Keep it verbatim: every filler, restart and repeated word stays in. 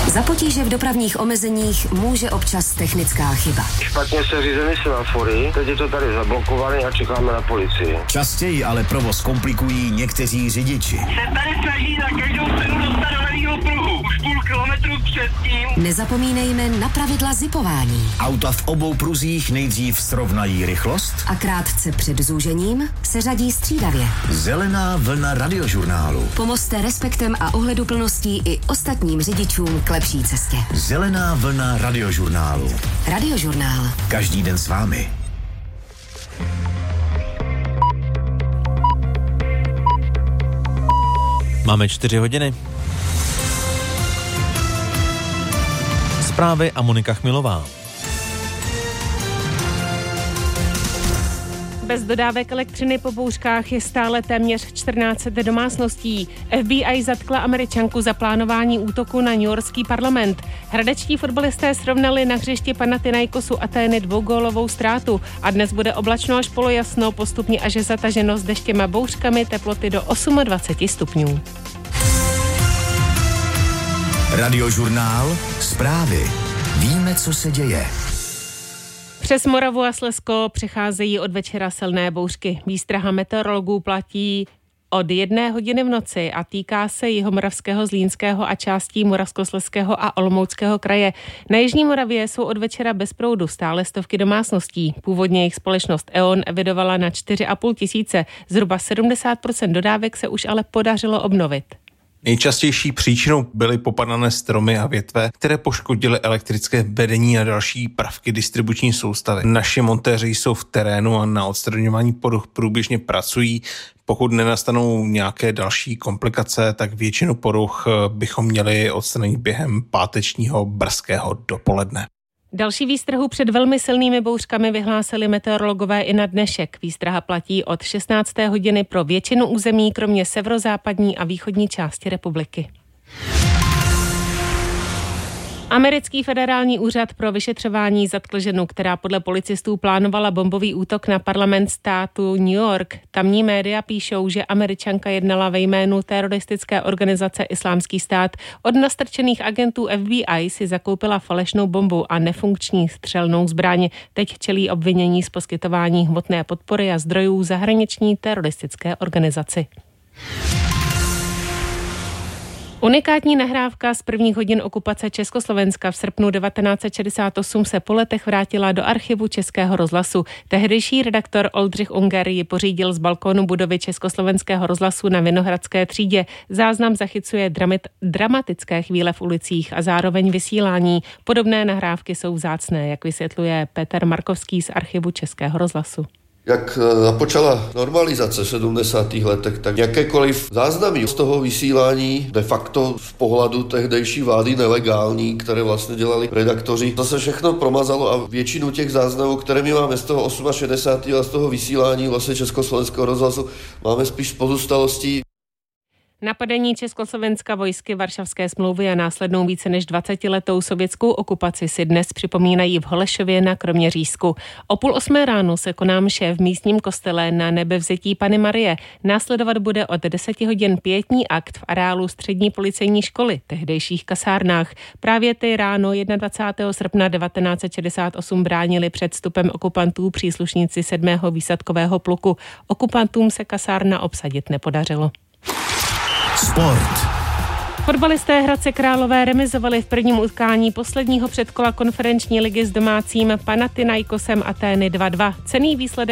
Za potíže v dopravních omezeních může občas technická chyba. Špatně se řízeny semafory, teď je to tady zablokované a čekáme na policii. Častěji ale provoz komplikují někteří řidiči. Se tady snaží na každou cenu dostat do levýho pruhu. Už půl kilometru předtím. Nezapomínejme na pravidla zipování. Auta v obou pruzích nejdřív srovnají rychlost A krátce před zúžením se řadí střídavě. Zelená vlna radiožurnálu. Pomozte respektem a ohleduplností i ostatním řidičům k lepší cestě. Zelená vlna radiožurnálu. Radiožurnál. Každý den s vámi. Máme čtyři hodiny. Zprávy a Monika Chmilová. Bez dodávek elektřiny po bouřkách je stále téměř čtrnáct set domácností. F B I zatkla Američanku za plánování útoku na newyorský parlament. Hradečtí fotbalisté srovnali na hřišti Panathinaikosu Atény dvougólovou ztrátu a dnes bude oblačno až polojasno, postupně až zataženo s deštěm a bouřkami, teploty do dvacet osm stupňů. Radiožurnál. Zprávy. Víme, co se děje. Přes Moravu a Slezsko přecházejí od večera silné bouřky. Výstraha meteorologů platí od jedné hodiny v noci a týká se Jihomoravského, Zlínského a částí Moravskoslezského a Olomouckého kraje. Na jižní Moravě jsou od večera bez proudu stále stovky domácností. Původně jejich společnost E O N evidovala na čtyři a půl tisíce. Zhruba sedmdesát procent dodávek se už ale podařilo obnovit. Nejčastější příčinou byly popadané stromy a větve, které poškodily elektrické vedení a další prvky distribuční soustavy. Naši montéři jsou v terénu a na odstraňování poruch průběžně pracují. Pokud nenastanou nějaké další komplikace, tak většinu poruch bychom měli odstranit během pátečního brzkého dopoledne. Další výstrahu před velmi silnými bouřkami vyhlásili meteorologové i na dnešek. Výstraha platí od šestnácté hodiny pro většinu území, kromě severozápadní a východní části republiky. Americký federální úřad pro vyšetřování zatkl ženu, která podle policistů plánovala bombový útok na parlament státu New York. Tamní média píšou, že Američanka jednala ve jménu teroristické organizace Islámský stát. Od nastrčených agentů F B I si zakoupila falešnou bombu a nefunkční střelnou zbraň. Teď čelí obvinění z poskytování hmotné podpory a zdrojů zahraniční teroristické organizaci. Unikátní nahrávka z prvních hodin okupace Československa v srpnu devatenáct set šedesát osm se po letech vrátila do archivu Českého rozhlasu. Tehdejší redaktor Oldřich Unger ji pořídil z balkónu budovy Československého rozhlasu na Vinohradské třídě. Záznam zachycuje dramit, dramatické chvíle v ulicích a zároveň vysílání. Podobné nahrávky jsou vzácné, jak vysvětluje Petr Markovský z archivu Českého rozhlasu. Jak započala normalizace v sedmdesátých letech, tak jakékoliv záznamy z toho vysílání de facto z pohledu tehdejší vlády nelegální, které vlastně dělali redaktoři, to se všechno promazalo a většinu těch záznamů, které my máme z toho šedesátého osmého a z toho vysílání vlastně Československého rozhlasu, máme spíš z pozůstalostí. Napadení Československa vojsky Varšavské smlouvy a následnou více než dvacetiletou sovětskou okupaci si dnes připomínají v Holešově na Kroměřížsku. O půl osmé ráno se koná mše v místním kostele na Nebevzetí Panny Marie. Následovat bude od deseti hodin pietní akt v areálu střední policejní školy, tehdejších kasárnách. Právě ty ráno dvacátého prvního srpna devatenáct set šedesát osm bránili před vstupem okupantů příslušníci sedmého výsadkového pluku. Okupantům se kasárna obsadit nepodařilo. Sport. Fotbalisté Hradce Králové remizovali v prvním utkání posledního předkola konferenční ligy s domácím Panathinaikosem Atény dva dva. Cenný výsledek